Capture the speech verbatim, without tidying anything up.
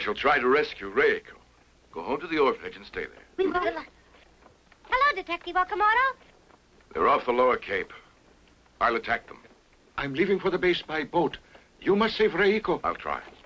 shall try to rescue Reiko. Go home to the orphanage and stay there. We will. Hello, Detective Okamoto. They're off the lower cape. I'll attack them. I'm leaving for the base by boat. You must save Reiko. I'll try.